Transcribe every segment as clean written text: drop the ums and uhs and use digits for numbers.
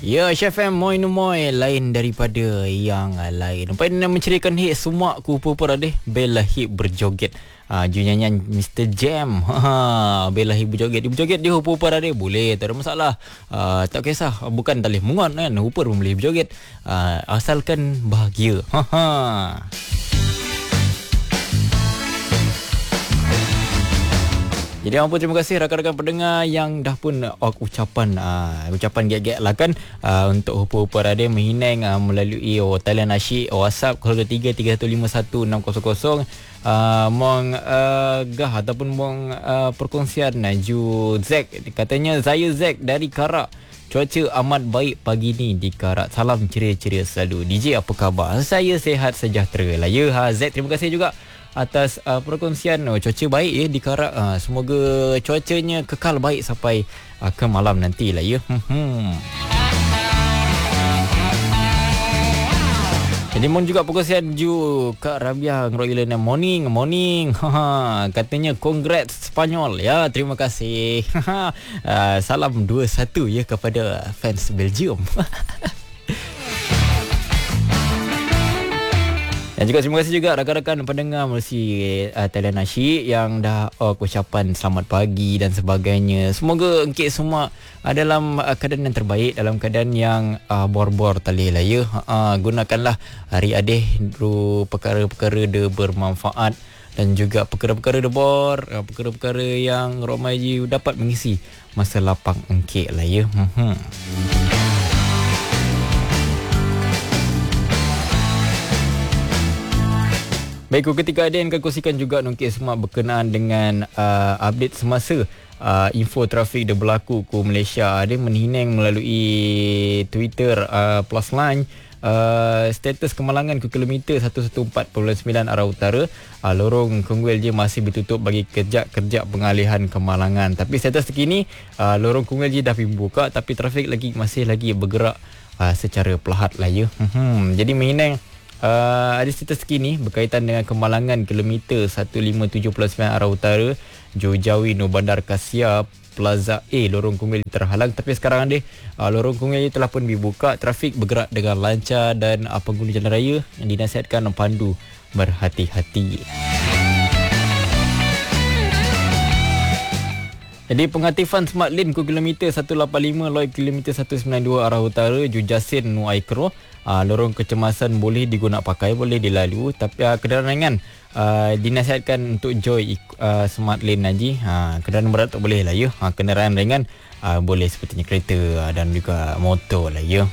Ya, Chef M Moi Numoy lain daripada yang lain. Nampak nak menceriakan hit semak ku pupur adeh Bella Hip berjoget. Nyanyian Mr. Jam. Bella Hip berjoget. Dia berjoget dia pupur adeh boleh, tak ada masalah. Tak kisah, bukan talih mungon kan. Pupur pun boleh berjoget. Asalkan bahagia. Jadi apa terima kasih rakan-rakan pendengar yang dah pun ucapan gek-gek lah kan untuk Hupa-Hupa Radio menghinang melalui talian asyik WhatsApp 0331511600 mong gah ataupun mong perkongsian ju Zack, katanya saya Zack dari Karak. Cuaca amat baik pagi ni di Karak. Salam ceria-ceria selalu. DJ apa khabar? Saya sihat sejahtera lah ya. Zack, terima kasih juga atas perkongsian. Cuaca baik ya di Karak. Semoga cuacanya kekal baik sampai ke malam nanti lah ya. Jadi mohon juga perkongsian ju Kak Rabia Ngeroilan morning. Katanya congrats Spanyol ya. Terima kasih. Salam 2-1 ya kepada fans Belgium. Dan juga terima kasih juga rakan-rakan pendengar melalui talian asyik yang dah ucapan selamat pagi dan sebagainya. Semoga engkit semua dalam keadaan yang terbaik, dalam keadaan yang bor-bor tali lah ya. Gunakanlah hari adeh perkara-perkara dia bermanfaat dan juga perkara-perkara dia bor, perkara-perkara yang ramai dapat mengisi masa lapang engkit lah ya. Baik, ketika ada yang akan kongsikan juga nongkit semua berkenaan dengan update semasa info trafik dia berlaku ke Malaysia. Dia menghinang melalui Twitter plus line status kemalangan ke kilometer 114.9 arah utara. Lorong Kungwel je masih ditutup bagi kerja pengalihan kemalangan. Tapi status terkini lorong Kungwel je dah dibuka tapi trafik masih lagi bergerak secara perlahan lah ya. Jadi menghinang ada status kini berkaitan dengan kemalangan kilometer 1579 arah utara Jojawi No Bandar Kasia Plaza A lorong Kungwel terhalang, tapi sekarang lorong Kungwel telah pun dibuka, trafik bergerak dengan lancar dan pengguna jalan raya yang dinasihatkan pandu berhati-hati. Jadi pengaktifan Smart Lane ke kilometer 185 loi kilometer 192 arah utara Jujasin No Aikro. Lorong kecemasan boleh digunakan pakai, boleh dilalui, tapi kenderaan ringan dinasihatkan untuk join Smart Lane Haji. Kenderaan berat tak boleh lah ya. Kenderaan ringan boleh sepertinya kereta dan juga motor lah ya.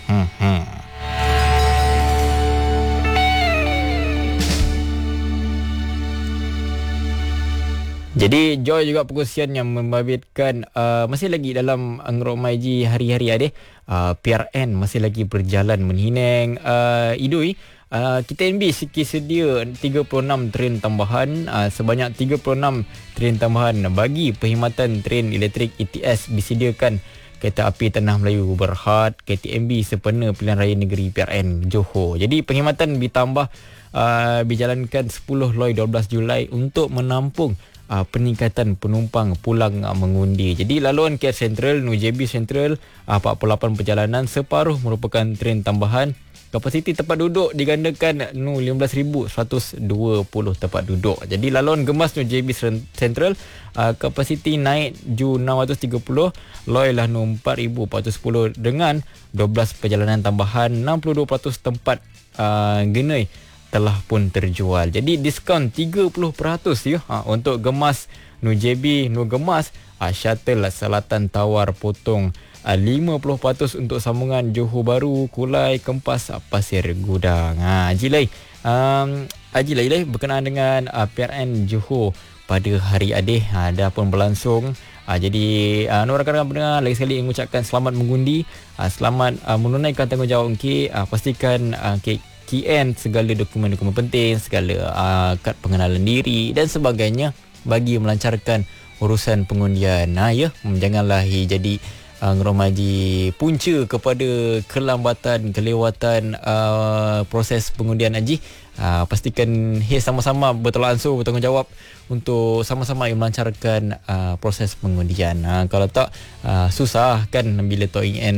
Jadi Joy juga perkongsian yang membabitkan masih lagi dalam Ngeromaiji hari-hari adeh PRN masih lagi berjalan menghinang idui. KTNB sedia 36 tren tambahan, sebanyak 36 tren tambahan bagi perkhidmatan tren elektrik ETS disediakan Kereta Api Tanah Melayu Berhad, KTNB sempena Pilihan Raya Negeri PRN Johor. Jadi perkhidmatan ditambah dijalankan 10 loi 12 Julai untuk menampung peningkatan penumpang pulang mengundi. Jadi laluan KL Central, NUJB Central 48 perjalanan, separuh merupakan tren tambahan. Kapasiti tempat duduk digandakan 15,120 tempat duduk. Jadi laluan Gemas NUJB Central kapasiti naik ju 630, loi lah 4,410 dengan 12 perjalanan tambahan, 62% tempat genai telah pun terjual. Jadi diskaun 30% ya untuk Gemas NUJB Gemas shuttle Selatan Tawar potong 50% untuk sambungan Johor Bahru, Kulai, Kempas, Pasir Gudang. Haji Lai berkenaan dengan PRN Johor pada hari adeh dah pun berlangsung. Jadi rakan-rakan pendengar lagi sekali mengucapkan selamat mengundi, selamat menunaikan tanggungjawab pastikan KN segala dokumen-dokumen penting, segala kad pengenalan diri dan sebagainya bagi melancarkan urusan pengundian. Ya, janganlah jadi ngeromaji punca kepada kelewatan proses pengundian haji. Pastikan sama-sama bertolansur bertanggungjawab untuk sama-sama melancarkan proses pengundian. Kalau tak susah kan bila ingin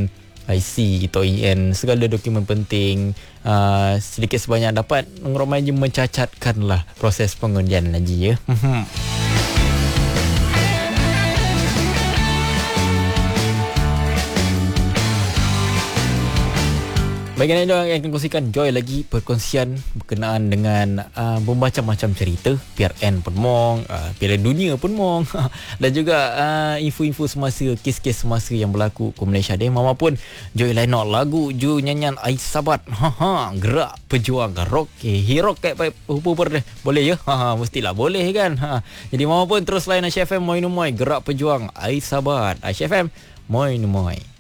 IC, TOEN, segala dokumen penting. Sedikit sebanyak dapat Ngeromaiji mencacatkanlah proses pengundian haji ya. Bagaimana juga yang akan kongsikan Joy lagi perkongsian berkenaan dengan bermacam-macam cerita. PRN pun mong, Piala Dunia pun mong dan juga info-info semasa, kes-kes semasa yang berlaku ke Malaysia. Dia mama pun Joy lain lagu Ju nyanyian Ais Sabat. Gerak pejuang rock hero kayak apa deh. Boleh ya? Mestilah boleh kan. Jadi mama pun terus lain Aisyah FM Moi Numoy gerak pejuang Ais Sabat. Aisyah FM Moi Numoy.